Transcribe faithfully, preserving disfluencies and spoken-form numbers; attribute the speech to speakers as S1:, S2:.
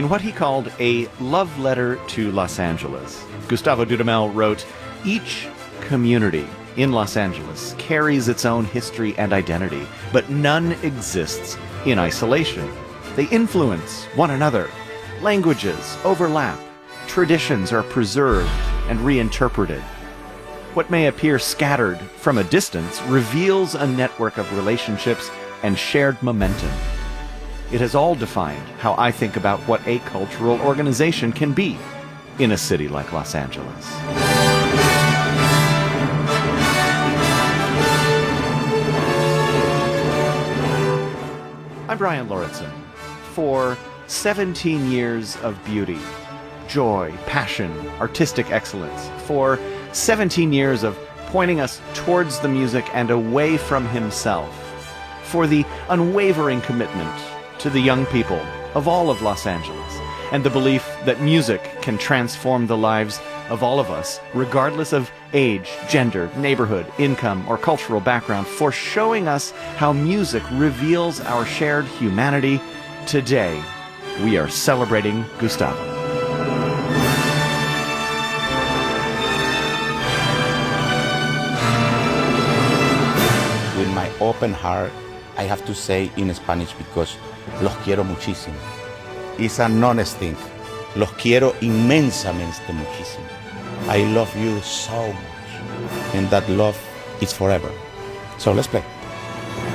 S1: in what he called a love letter to Los Angeles. Gustavo Dudamel wrote, "Each community in Los Angeles carries its own history and identity, but none exists in isolation. They influence one another. Languages overlap. Traditions are preserved and reinterpreted. What may appear scattered from a distance reveals a network of relationships and shared momentum. It has all defined how I think about what a cultural organization can be in a city like Los Angeles." I'm Brian Lauritsen. For seventeen years of beauty, joy, passion, artistic excellence, for seventeen years of pointing us towards the music and away from himself, for the unwavering commitment to the young people of all of Los Angeles, and the belief that music can transform the lives of all of us, regardless of age, gender, neighborhood, income, or cultural background, for showing us how music reveals our shared humanity. Today, we are celebrating Gustavo.
S2: With my open heart, I have to say in Spanish because los quiero muchísimo. It's an honest thing. Los quiero inmensamente muchísimo. I love you so much. And that love is forever. So let's play.